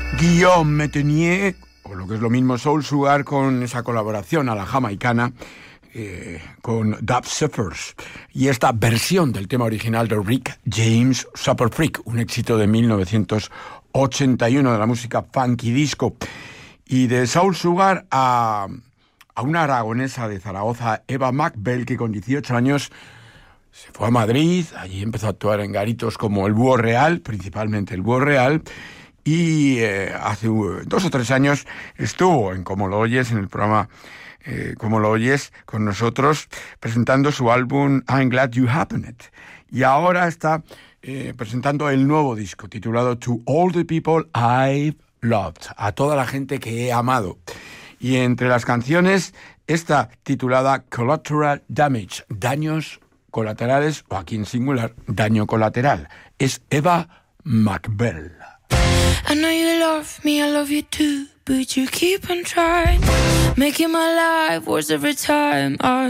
Guillaume Metenier, o lo que es lo mismo Soul Sugar, con esa colaboración a la jamaicana con Dub Suppers, y esta versión del tema original de Rick James, Super Freak, un éxito de 1981 de la música funky disco. Y de Soul Sugar a una aragonesa de Zaragoza, Eva McBell, que con 18 años se fue a Madrid. Allí empezó a actuar en garitos como el Búho Real, principalmente el Búho Real, y hace 2 o 3 años estuvo en Como lo oyes, en el programa Como lo oyes, con nosotros, presentando su álbum I'm Glad You Happened. Y ahora está presentando el nuevo disco titulado To All the People I've Loved, a toda la gente que he amado. Y entre las canciones, esta titulada Collateral Damage, daños colaterales, o aquí en singular, daño colateral. Es Eva McBell. I know you love me, I love you too, but you keep on trying, making my life worse every time I